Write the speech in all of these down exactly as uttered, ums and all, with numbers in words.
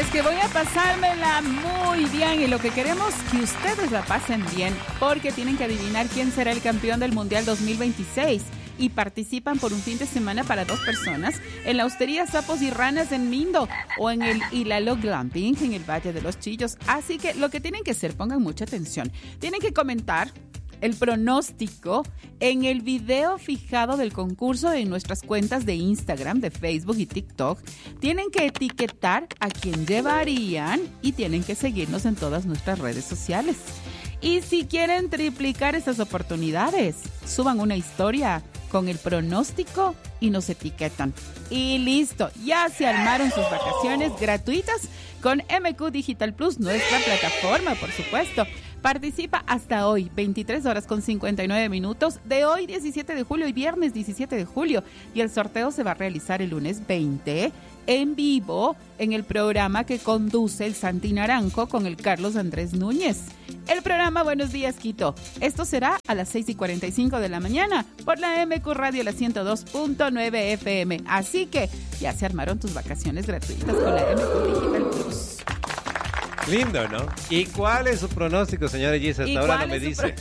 Es que voy a pasármela muy bien y lo que queremos es que ustedes la pasen bien, porque tienen que adivinar quién será el campeón del Mundial dos mil veintiséis y participan por un fin de semana para dos personas en la Hostería Sapos y Ranas en Mindo o en el Hilalo Glamping en el Valle de los Chillos. Así que lo que tienen que hacer, pongan mucha atención, tienen que comentar el pronóstico en el video fijado del concurso en nuestras cuentas de Instagram, de Facebook y TikTok. Tienen que etiquetar a quien llevarían y tienen que seguirnos en todas nuestras redes sociales. Y si quieren triplicar esas oportunidades, suban una historia con el pronóstico y nos etiquetan. Y listo, ya se armaron sus vacaciones gratuitas con M Q Digital Plus, nuestra plataforma, por supuesto. Participa hasta hoy, veintitrés horas con cincuenta y nueve minutos, de hoy diecisiete de julio y viernes diecisiete de julio. Y el sorteo se va a realizar el lunes veinte en vivo en el programa que conduce el Santi Naranjo con el Carlos Andrés Núñez. El programa Buenos Días Quito. Esto será a las seis y cuarenta y cinco de la mañana por la M Q Radio, la ciento dos punto nueve F M. Así que ya se armaron tus vacaciones gratuitas con la M Q Digital Plus. Lindo, ¿no? ¿Y cuál es su pronóstico, señora Gis? Hasta ahora no me dice.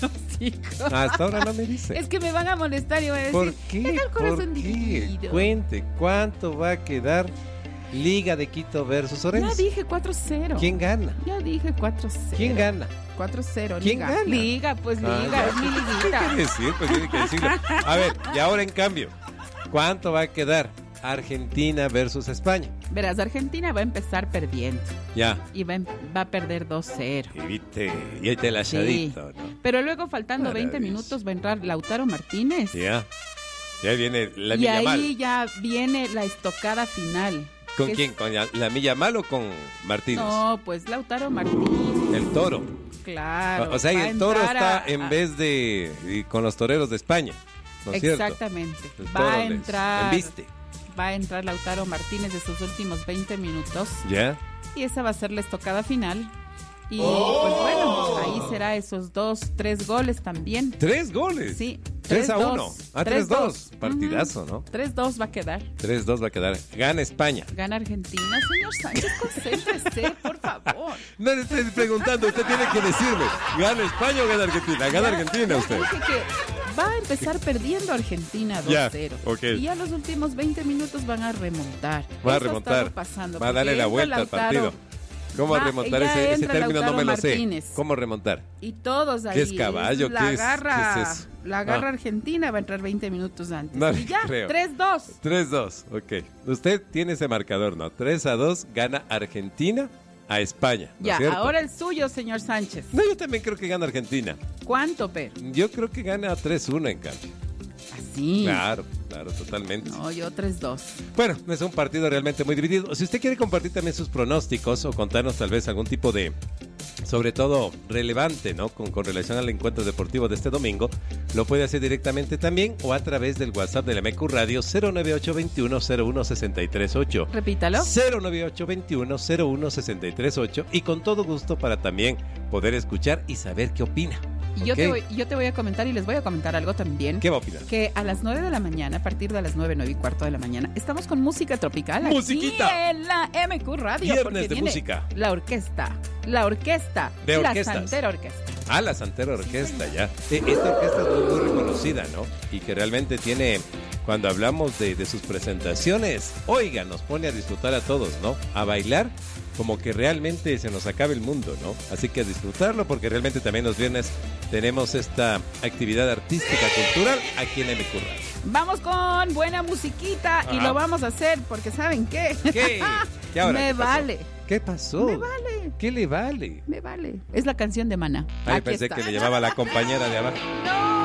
Hasta ahora no me dice. Es que me van a molestar y van a decir, ¿por qué? es el corazón ¿Por qué? dividido. Cuente, ¿cuánto va a quedar Liga de Quito versus Orense? Ya dije cuatro cero. ¿Quién gana? Ya dije cuatro cero. ¿Quién gana? cuatro cero. ¿Quién Liga. gana? Liga, pues Ah, Liga, ya. es mi ¿Qué liguita. quiere decir? Pues tiene que decirlo. A ver, y ahora en cambio, ¿cuánto va a quedar Argentina versus España? Verás, Argentina va a empezar perdiendo. Ya. Y va, en- va a perder dos cero. Y viste, y ahí te la achadito, ¿no? Pero luego, faltando veinte Maravilla. minutos, va a entrar Lautaro Martínez. Ya. Ya viene la y Milla ahí Mal. ya viene la estocada final. ¿Con que quién? es- ¿Con la, la Milla Mal o con Martínez? No, pues Lautaro Martínez. El Toro. Claro. O sea, y va a el Toro entrar está a- en a- vez de y con los toreros de España, ¿no es cierto? Exactamente. El Va Toro a les entrar. embiste. Va a entrar Lautaro Martínez de sus últimos veinte minutos. ¿Ya? Y esa va a ser la estocada final. Y pues bueno, ahí será esos dos, tres goles también. Tres goles. Sí. Tres a dos. uno. Ah, tres dos. Ujú. Partidazo, ¿no? tres dos va a quedar. Tres dos va a quedar. Gana España. Gana Argentina. Señor Sánchez, concéntrese, por favor. No le estoy preguntando, usted tiene que decirme. ¿Gana España o gana Argentina? Gana Ya- Argentina ya usted. dije que va a empezar perdiendo Argentina Ya, dos cero. ok. Y ya los últimos veinte minutos van a remontar. Va a Eso ha remontar. estado pasando, Va a darle porque la entra vuelta al Lautaro partido. ¿Cómo Va- remontar? ya Ese, ese entra término no me Lautaro lo sé. Martínez. ¿Cómo remontar? Y todos ahí. ¿Qué es caballo? La ¿Qué es- garra, qué es eso? La garra Ah. argentina va a entrar veinte minutos antes. No y le ya, creo. tres dos. tres dos, ok. Usted tiene ese marcador, ¿no? tres a dos gana Argentina a España, ¿no Ya, es cierto? ahora el suyo, señor Sánchez. No, yo también creo que gana Argentina. ¿Cuánto, pero? Yo creo que gana tres uno en cambio. Así. Claro, claro, totalmente. No, yo tres dos. Bueno, es un partido realmente muy dividido. Si usted quiere compartir también sus pronósticos o contarnos tal vez algún tipo de, sobre todo relevante, ¿no? Con, con relación al encuentro deportivo de este domingo, lo puede hacer directamente también o a través del WhatsApp de la M Q Radio cero nueve ocho dos uno cero uno seis tres ocho. Repítalo. cero nueve ocho dos uno cero uno seis tres ocho y con todo gusto para también poder escuchar y saber qué opina. Y yo, ¿Ok? te voy, yo te voy a comentar y les voy a comentar algo también. ¿Qué va a opinar? Que a las nueve de la mañana, a partir de las nueve, nueve y cuarto de la mañana, estamos con música tropical. aquí ¡Musiquita! en la M Q Radio. Viernes porque de viene música. La orquesta. La orquesta. De La orquestas. Santera Orquesta. Ah, la Santera Orquesta, ya. Eh, Esta orquesta es muy, muy reconocida, ¿no? Y que realmente tiene, cuando hablamos de, de sus presentaciones, oiga, nos pone a disfrutar a todos, ¿no? A bailar como que realmente se nos acabe el mundo, ¿no? Así que a disfrutarlo porque realmente también los viernes tenemos esta actividad artística, cultural aquí en M Q Radio. Vamos con buena musiquita y Ajá. lo vamos a hacer porque ¿saben qué? ¿Qué? ¿Qué ahora? Me ¿Qué pasó? vale. ¿Qué pasó? Me vale. ¿Qué le vale? Me vale. Es la canción de Maná. Ay, Aquí pensé está. que le llamaba la compañera de abajo. No.